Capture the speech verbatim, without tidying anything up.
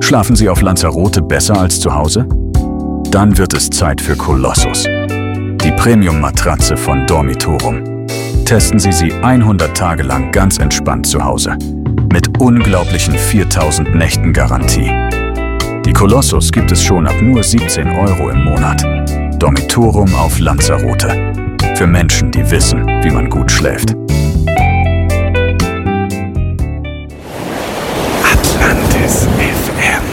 Schlafen Sie auf Lanzarote besser als zu Hause? Dann wird es Zeit für Colossus, die Premium-Matratze von Dormitorum. Testen Sie sie hundert Tage lang ganz entspannt zu Hause. Mit unglaublichen viertausend Nächten Garantie. Die Colossus gibt es schon ab nur siebzehn Euro im Monat. Dormitorum auf Lanzarote. Für Menschen, die wissen, wie man gut schläft. Atlantis F M